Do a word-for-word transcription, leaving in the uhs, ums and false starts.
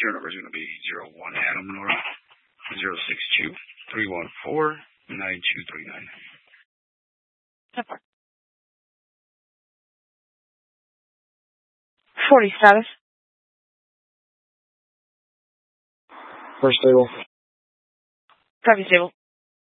Serial number is going to be zero one Adam Nora zero six two three one four nine two three nine. forty status. First stable. Copy stable.